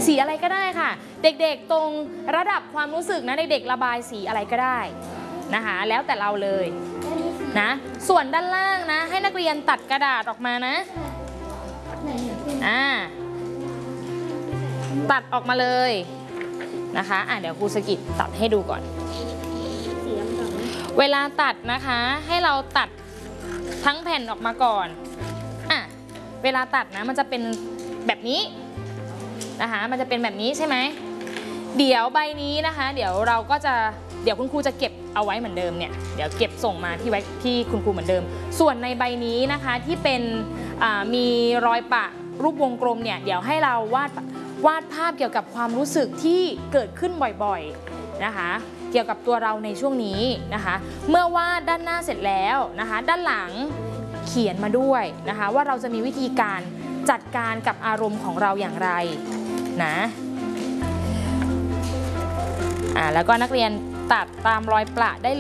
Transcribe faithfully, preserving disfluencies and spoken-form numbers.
สีอะไรก็ได้ค่ะเด็กๆตรงระดับความรู้สึกนะเด็กๆระบายสีอะไรก็ได้นะคะแล้วแต่เราเลยนะส่วนด้านล่างนะให้นักเรียนตัดกระดาษออกมานะอ่าตัดออกมาเลยนะคะอ่ะเดี๋ยวครูสกิดตัดให้ดูก่อนเวลาตัดนะคะให้เราตัดทั้งแผ่นออกมาก่อนอ่ะเวลาตัดนะมันจะเป็นแบบนี้นะคะมันจะเป็นแบบนี้ใช่ไหมเดี๋ยวใบนี้นะคะเดี๋ยวเราก็จะเดี๋ยวคุณครูจะเก็บเอาไว้เหมือนเดิมเนี่ยเดี๋ยวเก็บส่งมาที่ไว้ที่คุณครูเหมือนเดิมส่วนในใบนี้นะคะที่เป็นมีรอยปะรูปวงกลมเนี่ยเดี๋ยวให้เราวาดวาดภาพเกี่ยวกับความรู้สึกที่เกิดขึ้นบ่อยๆนะคะเกี่ยวกับตัวเราในช่วงนี้นะคะเมื่อวาดด้านหน้าเสร็จแล้วนะคะด้านหลังเขียนมาด้วยนะคะว่าเราจะมีวิธีการจัดการกับอารมณ์ของเราอย่างไรนะอ่าแล้วก็นักเรียนตัดตามรอยประได้เลย